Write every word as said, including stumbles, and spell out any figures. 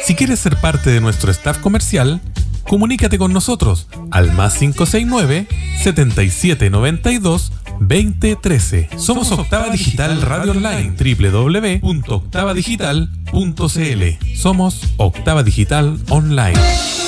Si quieres ser parte de nuestro staff comercial, comunícate con nosotros al más cinco seis nueve, setenta y siete noventa y dos, veinte trece. Somos Octava Digital Radio Online, doble u doble u doble u punto octava digital punto c l. Somos Octava Digital Online.